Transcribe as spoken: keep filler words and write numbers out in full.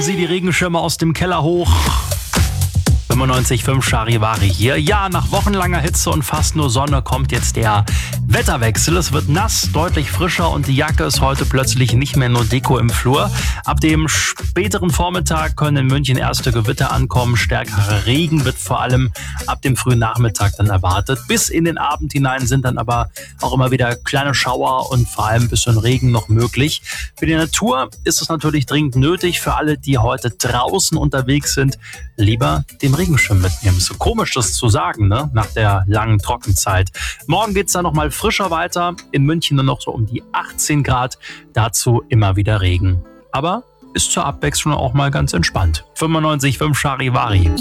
Sie die Regenschirme aus dem Keller hoch. fünfundneunzig Komma fünf Charivari hier. Ja, nach wochenlanger Hitze und fast nur Sonne kommt jetzt der Wetterwechsel. Es wird nass, deutlich frischer und die Jacke ist heute plötzlich nicht mehr nur Deko im Flur. Ab dem späteren Vormittag können in München erste Gewitter ankommen. Stärkerer Regen wird vor allem ab dem frühen Nachmittag dann erwartet. Bis in den Abend hinein sind dann aber auch immer wieder kleine Schauer und vor allem ein bisschen Regen noch möglich. Für die Natur ist es natürlich dringend nötig. Für alle, die heute draußen unterwegs sind, lieber den Regenschirm mitnehmen. Ist so komisch, das zu sagen, ne? Nach der langen Trockenzeit. Morgen geht's dann nochmal frischer weiter. In München nur noch so um die achtzehn Grad. Dazu immer wieder Regen. Aber ist zur Abwechslung auch mal ganz entspannt. fünfundneunzig Komma fünf Charivari.